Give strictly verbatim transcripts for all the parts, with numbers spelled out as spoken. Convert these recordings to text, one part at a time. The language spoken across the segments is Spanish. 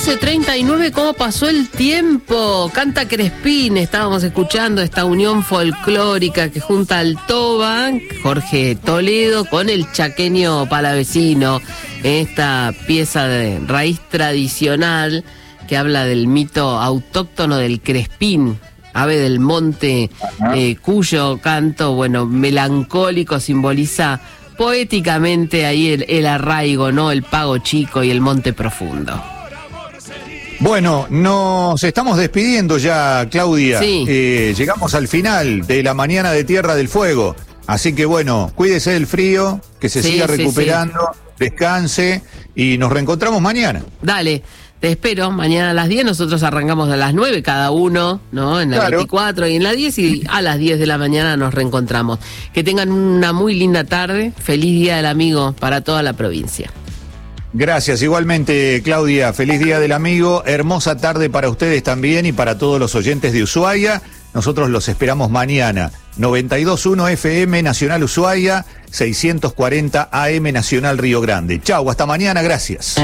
doce treinta y nueve, ¿cómo pasó el tiempo? Canta Crespín, estábamos escuchando esta unión folclórica que junta al Toba, Jorge Toledo, con el chaqueño palavecino, esta pieza de raíz tradicional que habla del mito autóctono del Crespín, ave del monte, eh, cuyo canto, bueno, melancólico simboliza poéticamente ahí el, el arraigo, ¿no? El pago chico y el monte profundo. Bueno, nos estamos despidiendo ya, Claudia. Sí. Eh, llegamos al final de la mañana de Tierra del Fuego. Así que bueno, cuídese del frío, que se Sí, siga sí, recuperando, sí. Descanse y nos reencontramos mañana. Dale, te espero mañana a las diez, nosotros arrancamos a las nueve cada uno, ¿no? En la Claro. veinticuatro y en la diez, y a las diez de la mañana nos reencontramos. Que tengan una muy linda tarde, feliz Día del Amigo para toda la provincia. Gracias, igualmente, Claudia. Feliz Día del Amigo. Hermosa tarde para ustedes también y para todos los oyentes de Ushuaia. Nosotros los esperamos mañana. noventa y dos punto uno F M Nacional Ushuaia, seiscientos cuarenta A M Nacional Río Grande. Chau, hasta mañana, gracias.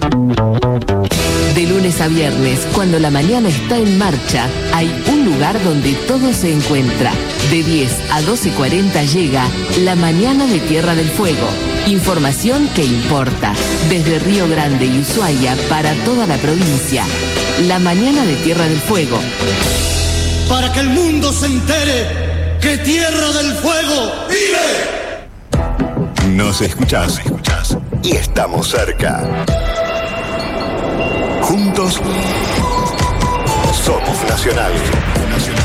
De lunes a viernes, cuando la mañana está en marcha, hay un lugar donde todo se encuentra. De diez a doce cuarenta llega La Mañana de Tierra del Fuego. Información que importa. Desde Río Grande y Ushuaia para toda la provincia. La Mañana de Tierra del Fuego. Para que el mundo se entere que Tierra del Fuego vive. Nos escuchás, escuchás y estamos cerca. Juntos somos Nacional.